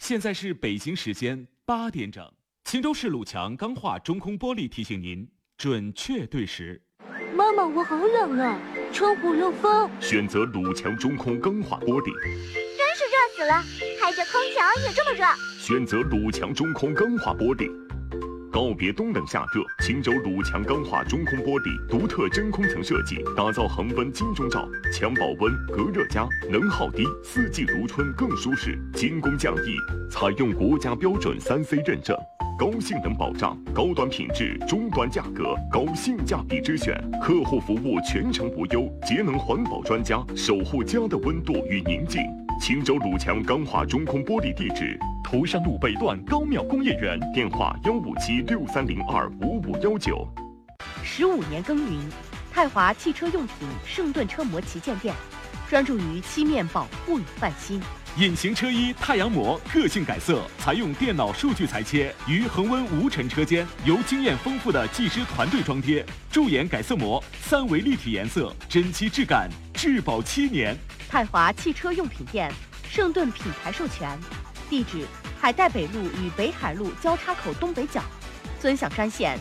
现在是北京时间8点整，青州市鲁强钢化中空玻璃提醒您准确对时。 妈妈，我好冷啊，窗户漏风。 选择鲁强中空钢化玻璃。 真是热死了，开着空调也这么热。 选择鲁强中空钢化玻璃。告别冬冷夏热，青州鲁强钢化中空玻璃独特真空层设计，打造恒温金钟罩，强保温、隔热佳，能耗低，四季如春更舒适，精工匠艺，采用国家标准3C 认证。高性能保障，高端品质，中端价格，高性价比之选，客户服务全程无忧，节能环保专家守护家的温度与宁静。青州鲁强钢化中空玻璃地址：头山路北段高庙工业园，电话15763025519。 15年耕耘，泰华汽车用品圣顿车模旗舰店，专注于漆面保护与翻新。 隐形车衣太阳膜个性改色，采用电脑数据裁切，于恒温无尘车间，由经验丰富的技师团队装贴，驻颜改色膜，3维立体颜色，真漆质感，质保7年。 泰华汽车用品店，圣顿品牌授权，地址：海岱北路与北海路交叉口东北角，尊享专线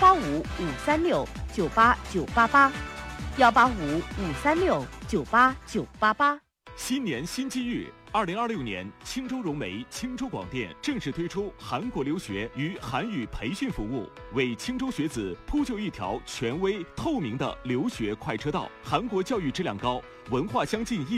185-536-98988，185-536-98988。 新年新机遇，2026年，青州融媒、青州广电正式推出韩国留学与韩语培训服务，为青州学子铺就一条权威透明的留学快车道。韩国教育质量高，文化相近。